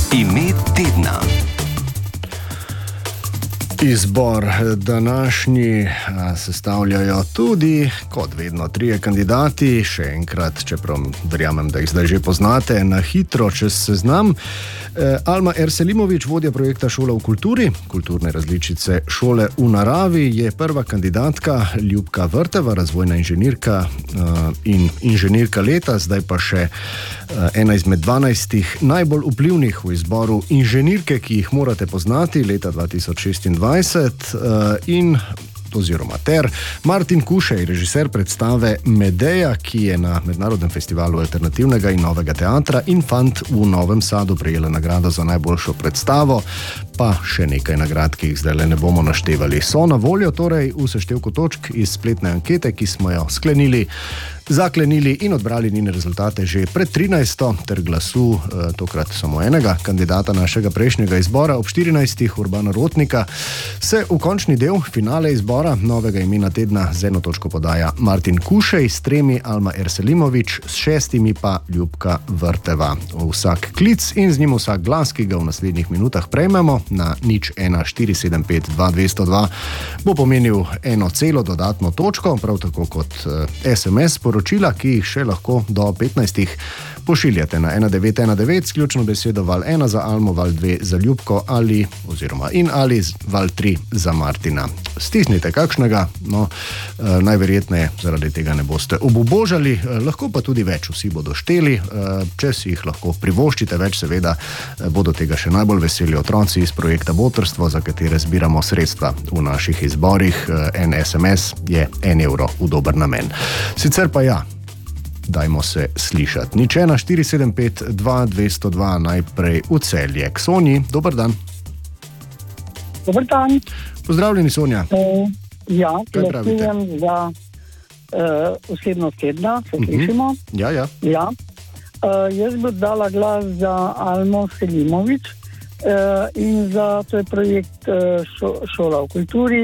Ime tedna. Izbor današnji sestavljajo tudi, kot vedno, 3 kandidati. Še enkrat, čeprav verjamem, da jih zdaj že poznate, na hitro čez seznam. Alma Erselimović, vodja projekta Šola v kulturi, kulturne različice Šole v naravi, je prva kandidatka. Ljubka Vrteva, razvojna inženirka in inženirka leta, zdaj pa še ena izmed 12 najbolj vplivnih v izboru inženirke, ki jih morate poznati leta 2026. Ter Martin Kušej, režiser predstave Medeja, ki je na Mednarodnem festivalu alternativnega in novega teatra Infant v Novem Sadu prejela nagrado za najboljšo predstavo, pa še nekaj nagrad, ki jih zdaj ne bomo naštevali. So na voljo torej v seštevku točk iz spletne ankete, ki smo jo zaklenili in odbrali njene rezultate že pred 13. ter glasu tokrat samo enega kandidata našega prejšnjega izbora ob 14. Urbana Rotnika, se v končni del finale izbora novega imena tedna z 1 točko podaja Martin Kušej, s 3 Alma Erselimović, s 6 pa Ljubka Vrteva. Vsak klic in z njim vsak glas, ki ga v naslednjih minutah prejmemo na 01475 2202, bo pomenil eno celo dodatno točko, prav tako kot SMS sporočila, ki jih še lahko do 15. pošiljate na 1919 s ključno besedo val 1 za Almo, val 2 za Ljubko ali val 3 za Martina. Stisnite kakšnega, najverjetneje zaradi tega ne boste obubožali, lahko pa tudi več, vsi bodo šteli, če si jih lahko privoščite več, seveda bodo tega še najbolj veseli otroci iz projekta Botrstvo, za katere zbiramo sredstva v naših izborih. En SMS je 1 evro v dober namen. Sicer pa ja, dajmo se slišati. 01475 2202, najprej v Celje. K Sonji, dober dan. Dober dan. Pozdravljeni, Sonja. Glasujem za osebnost tedna, se slišimo? Ja. Jaz bi dala glas za Almo Selimović in za to je projekt Šola v kulturi.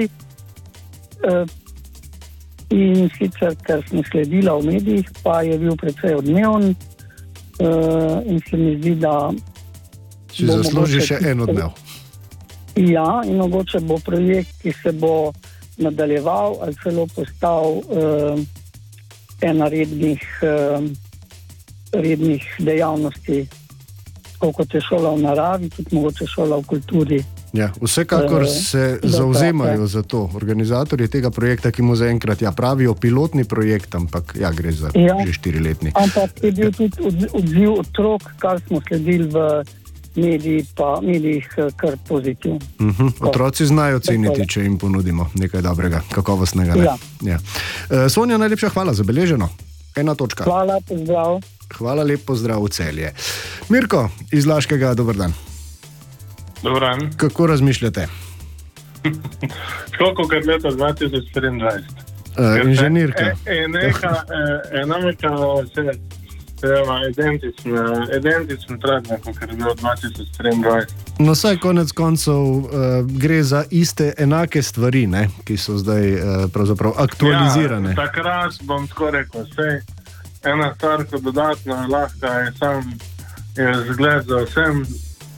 In sicer, ker sem sledila v medijih, pa je bil precej odmeven in se mi zdi, da si zasluži še en odmev. Ja, in mogoče bo projekt, ki se bo nadaljeval ali celo postal ena rednih dejavnosti, kot je šola v naravi, tudi mogoče šola v kulturi. Ja, vsekakor se zauzemajo za to organizatorji tega projekta, ki mu zaenkrat pravijo pilotni projekt, ampak gre za že 4-letni. Ampak je bil tudi odziv otrok, kar smo sledili v medijih kar pozitivno. Otroci znajo ceniti, če jim ponudimo nekaj dobrega, kakovostnega. Ja. Sonja, najlepša hvala, zabeleženo. 1 točka. Hvala, pozdrav. Hvala, lep pozdrav v Celje. Mirko iz Laškega, dober dan. Dobar dan. Kako razmišljate? Koliko kar leta 2024? Inženirka. Enaka se identična tradnja, kot je bilo 2024. No, saj konec koncev gre za iste enake stvari, ne, ki so zdaj pravzaprav aktualizirane. Ja, takrat bom tako rekel, ena stvar, ko dodatno lahko je sam zgled za vsem,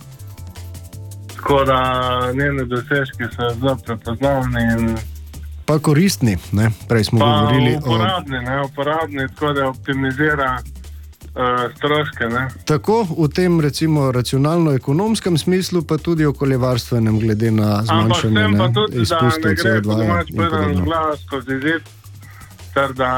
tako da njene dosežki so zelo prepoznavni in pa koristni, ne? Prej smo govorili uporabni, tako da optimizira stroške, ne? Tako v tem recimo racionalno-ekonomskem smislu, pa tudi okoljevarstvenem, glede na zmanjšanje izpustov CO2. Da ne gre, preden glas skozi zid, ter da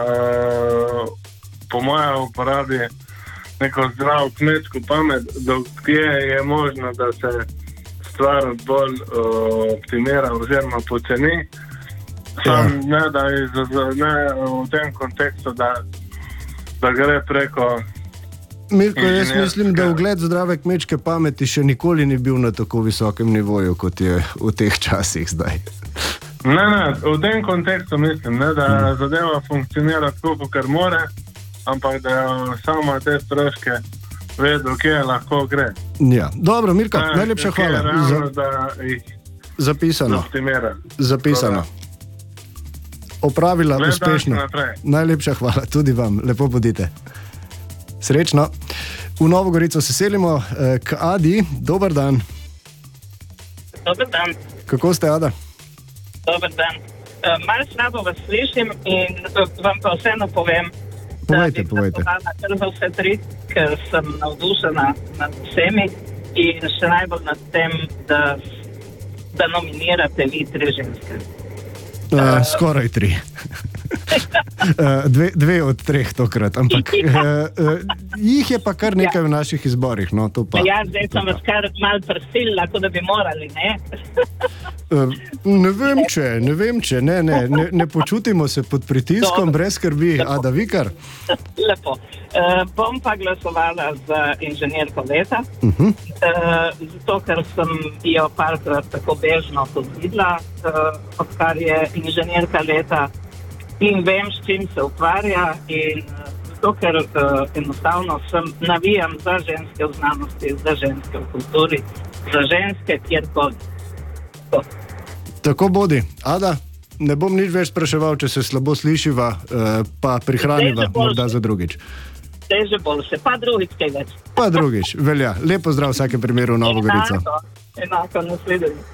po moje uporabi neko zdravo kmetsko pamet, do kje je možno, da se stvar bolj optimira oziroma poceni. Sam ne v tem kontekstu, da gre preko Mirko, jaz mislim, da ugled zdrave kmečke pameti še nikoli ni bil na tako visokem nivoju, kot je v teh časih zdaj. Ne, v tem kontekstu mislim, da zadeva funkcionira tako, kar more, ampak da samo te stroške vedo, kje lahko gre. Ja, dobro, Mirko, najlepša hvala. Zapisano. Opravila uspešno. Najlepša hvala tudi vam, lepo bodite. Srečno. V Novo Gorico se selimo k Adi. Dober dan. Dober dan. Kako ste, Ada? Dober dan. Malo slabo vas slišim in vam pa vseeno povem, Povejte. da bi glasovala kar za vse tri, ker sem navdušena nad vsemi in še najbolj nad tem, da nominirate vi tri ženske. Skoraj tri. Dve od treh tokrat, ampak jih je pa kar nekaj v naših izborih. No, to pa, Ja, zdaj sem vas kar malo prisilila, kot da bi morali, ne? Ne vem, če, ne počutimo se pod pritiskom, brez skrbi. Ada Vikar? Lepo. Bom pa glasovala za inženirko leta, zato ker sem jo parkrat tako bežno podvidela, odkar je inženirka leta in vem, s čim se ukvarja in zato, ker enostavno navijam za ženske v znanosti, za ženske v kulturi, za ženske kjerkoli. Tako bodi. Ada, ne bom nič več spraševal, če se slabo slišiva, pa prihraniva morda za drugič. Zdaj že boljše, pa drugič kaj več. Pa drugič, velja. Lepo zdrav v vsakem primeru v Novo Gorico. Enako, naslednji.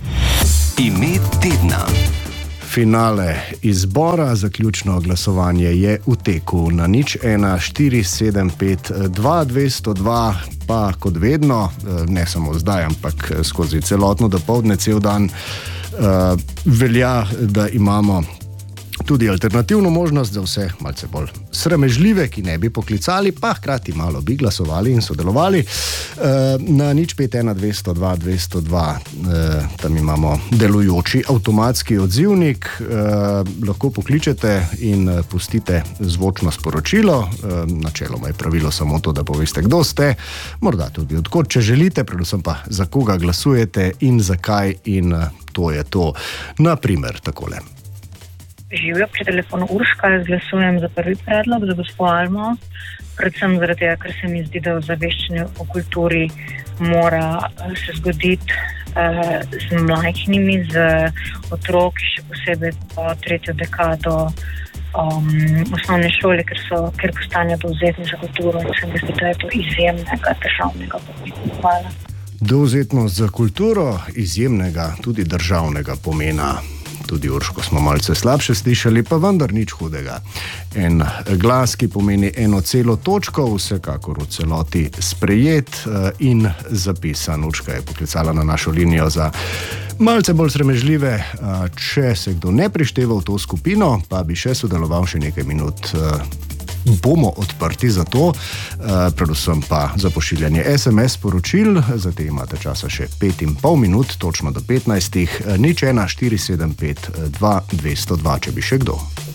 Ime tedna. Finale izbora, zaključno glasovanje je v teku na 01475 2202, pa kot vedno, ne samo zdaj, ampak skozi celotno dopoldne, cel dan, velja, da imamo tudi alternativno možnost za vse malce bolj sramežljive, ki ne bi poklicali, pa hkrati malo bi glasovali in sodelovali. Na 051 202 202, tam imamo delujoči avtomatski odzivnik, lahko pokličete in pustite zvočno sporočilo. Načeloma je pravilo samo to, da poveste, kdo ste, morda tudi odkot, če želite, predvsem pa za koga glasujete in zakaj, in to je to. Naprimer, takole. Živijo, pri telefonu Urška, jaz glasujem za prvi predlog, za gospod Almo, predvsem zaradi tega, ker se mi zdi, da ozaveščanje o kulturi mora se zgoditi z mlajhnimi, z otroki, še posebej po tretjo dekado osnovne šole, ker postanejo dovzetni za kulturo in se mi zdi, da je to izjemnega državnega pomena. Hvala. Dovzetnost za kulturo, izjemnega tudi državnega pomena. Tudi Urško smo malce slabše slišali, pa vendar nič hudega. En glas, ki pomeni eno celo točko, vsekakor v celoti sprejet in zapisan. Urška je poklicala na našo linijo za malce bolj sramežljive. Če se kdo ne prišteva v to skupino, pa bi še sodeloval še nekaj minut, bomo odprti za to, predvsem pa za pošiljanje SMS sporočil. Za te imate časa še 5,5 minut, točno do 15. 01475 2202, če bi še kdo.